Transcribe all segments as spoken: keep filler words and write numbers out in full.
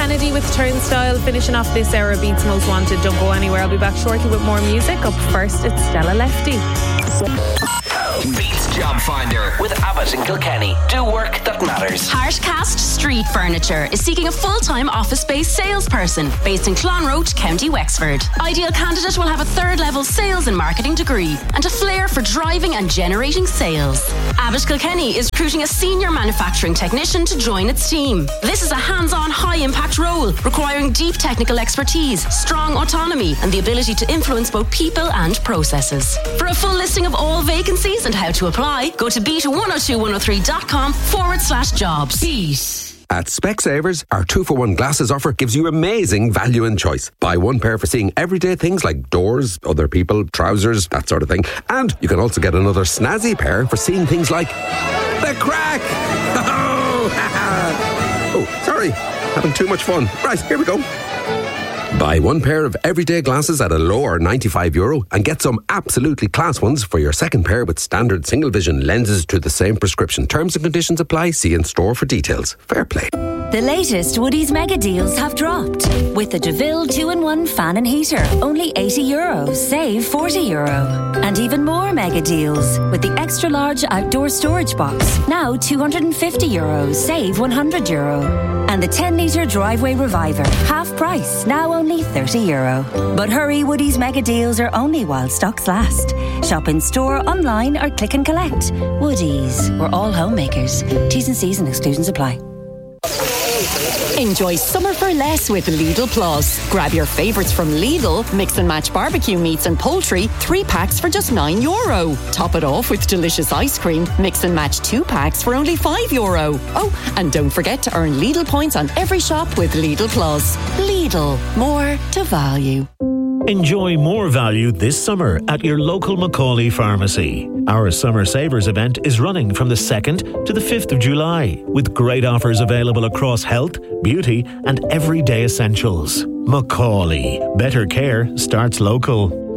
Kennedy with Turnstile, finishing off this hour of Beats Most Wanted. Don't go anywhere. I'll be back shortly with more music. Up first, it's Stella Lefty. Beats Job Finder with Abbott and Kilkenny. Do work that matters. Harshcast Street Furniture is seeking a full-time office-based salesperson based in Clonroach, County Wexford. Ideal candidate will have a third-level sales and marketing degree and a flair for driving and generating sales. Abbott Kilkenny is recruiting a senior manufacturing technician to join its team. This is a hands-on, high-impact role requiring deep technical expertise, strong autonomy, and the ability to influence both people and processes. For a full listing of all vacancies and how to apply, go to beat one oh two one oh three dot com forward slash jobs. Beat. At Specsavers, our two for one glasses offer gives you amazing value and choice. Buy one pair for seeing everyday things like doors, other people, trousers, that sort of thing. And you can also get another snazzy pair for seeing things like the crack. Oh, sorry, having too much fun. Right, here we go. Buy one pair of everyday glasses at a lower ninety-five euro and get some absolutely class ones for your second pair with standard single vision lenses to the same prescription. Terms and conditions apply. See in store for details. Fair play. The latest Woodies mega deals have dropped. With the DeVille two in one fan and heater, only eighty euro, save forty euro. And even more mega deals with the extra large outdoor storage box, now two hundred fifty euro, save one hundred euro. And the ten litre driveway reviver, half price, now only thirty euro. But hurry, Woodies mega deals are only while stocks last. Shop in store, online or click and collect. Woodies, we're all homemakers. T's and C's and exclusions apply. Enjoy summer for less with Lidl Plus. Grab your favourites from Lidl, mix and match barbecue meats and poultry, three packs for just nine euro. Top it off with delicious ice cream, mix and match two packs for only five euro. Oh, and don't forget to earn Lidl points on every shop with Lidl Plus. Lidl, more to value. Enjoy more value this summer at your local Macaulay pharmacy. Our Summer Savers event is running from the second to the fifth of July, with great offers available across health, beauty and everyday essentials. Macaulay. Better care starts local.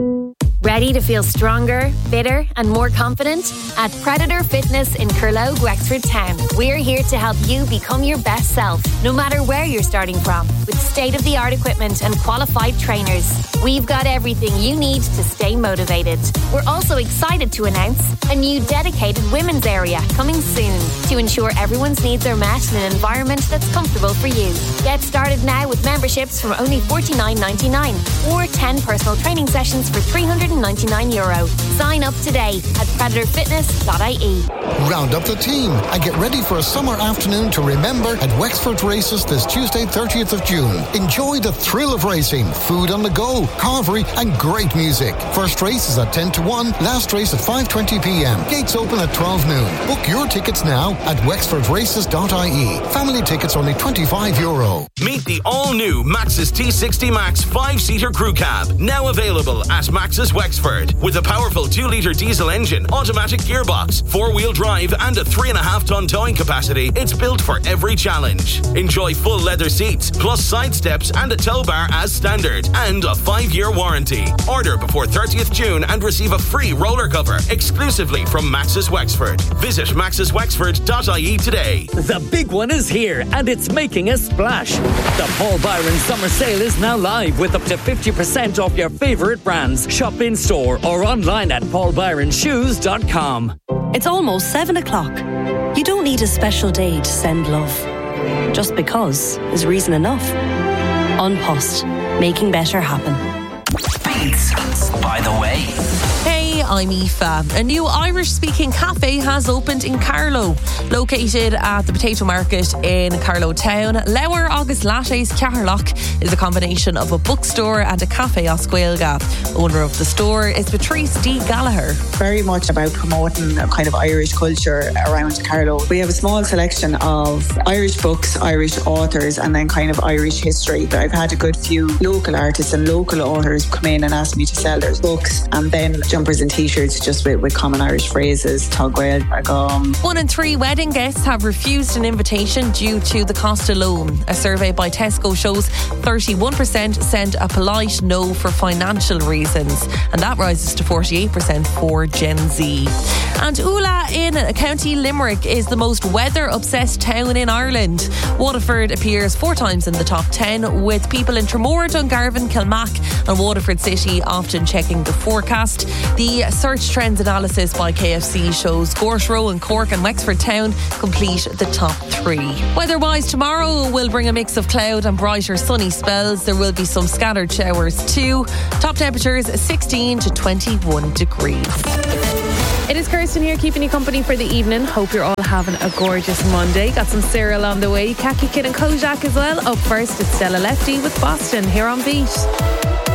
Ready to feel stronger, fitter and more confident? At Predator Fitness in Curlow, Wexford Town, we're here to help you become your best self, no matter where you're starting from. With state-of-the-art equipment and qualified trainers, we've got everything you need to stay motivated. We're also excited to announce a new dedicated women's area coming soon to ensure everyone's needs are met in an environment that's comfortable for you. Get started now with memberships from only forty-nine ninety-nine or ten personal training sessions for three hundred ninety-nine euro. Sign up today at predator fitness dot I E. Round up the team and get ready for a summer afternoon to remember at Wexford Races this Tuesday, thirtieth of June. Enjoy the thrill of racing, food on the go, carvery and great music. First race is at ten to one, last race at five twenty p.m. Gates open at twelve noon. Book your tickets now at wexford races dot I E. Family tickets only twenty-five euro. Meet the all-new Maxus T sixty Max five-seater crew cab, now available at Maxus Wexford. With a powerful two litre diesel engine, automatic gearbox, four-wheel drive and a three and a half tonne towing capacity, it's built for every challenge. Enjoy full leather seats, plus side steps and a tow bar as standard, and a five-year warranty. Order before thirtieth of June and receive a free roller cover exclusively from Maxus Wexford. Visit maxus wexford dot I E today. The big one is here and it's making a splash. The Paul Byron Summer Sale is now live with up to fifty percent off your favourite brands. Shop in store or online at paul byron shoes dot com. It's almost seven o'clock. You don't need a special day to send love. Just because is reason enough. An Post, making better happen. Beats, by the way. Hey, I'm Aoife. A new Irish-speaking cafe has opened in Carlow. Located at the Potato Market in Carlow Town, Leabhar agus Lattes Ceathrlach is a combination of a bookstore and a cafe as Gaeilge. Owner of the store is Patrice D. Gallagher. Very much about promoting a kind of Irish culture around Carlow. We have a small selection of Irish books, Irish authors, and then kind of Irish history. I've had a good few local artists and local authors come in and ask me to sell their books, and then jumpers and t-shirts just with, with common Irish phrases, Tugwell, Agam. One in three wedding guests have refused an invitation due to the cost alone. A survey by Tesco shows thirty-one percent sent a polite no for financial reasons, and that rises to forty-eight percent for Gen Z. And Ula in County Limerick is the most weather-obsessed town in Ireland. Waterford appears four times in the top ten, with people in Tramore, Dungarvan, Kilmac and Waterford City often checking the forecast. The search trends analysis by K F C shows Gorshrow and Cork and Wexford Town complete the top three. Weather-wise, tomorrow will bring a mix of cloud and brighter sunny spells. There will be some scattered showers too. Top temperatures sixteen to twenty-one degrees. It is Kirsten here, keeping you company for the evening. Hope you're all having a gorgeous Monday. Got some cereal on the way. Khaki Kid and Kojak as well. Up first, it's Stella Lefty with Boston here on Beat.